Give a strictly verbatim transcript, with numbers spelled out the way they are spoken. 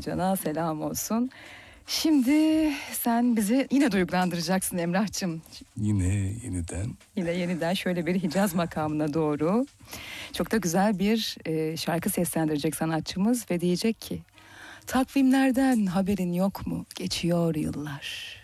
Cana selam olsun. Şimdi sen bizi yine duygulandıracaksın Emrah'cığım. Yine yeniden. Yine yeniden şöyle bir Hicaz makamına doğru. Çok da güzel bir e, şarkı seslendirecek sanatçımız ve diyecek ki: takvimlerden haberin yok mu? Geçiyor yıllar.